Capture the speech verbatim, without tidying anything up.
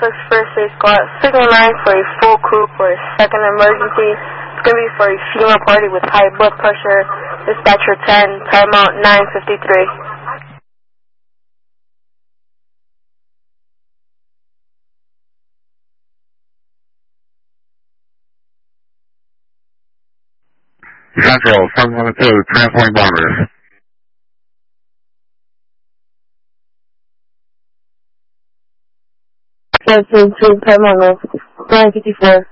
Six First Aid Squad, signal nine for a full crew for a second emergency. It's going to be for a female party with high blood pressure. Dispatcher ten, timeout nine fifty-three. Central, seven one two, transporting bombers. seven two, timeout nine fifty-four.